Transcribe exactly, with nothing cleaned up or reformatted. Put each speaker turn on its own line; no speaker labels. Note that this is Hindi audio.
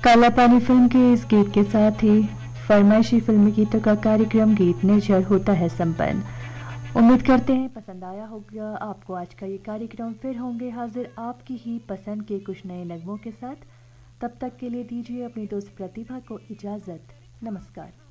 काला पानी फिल्म के इस गीत के साथ ही फरमाइशी फिल्मी गीतों का कार्यक्रम गीत निर्जर होता है संपन्न। उम्मीद करते हैं पसंद आया होगा आपको आज का ये कार्यक्रम। फिर होंगे हाजिर आपकी ही पसंद के कुछ नए नगमों के साथ। तब तक के लिए दीजिए अपनी दोस्त प्रतिभा को इजाज़त। नमस्कार।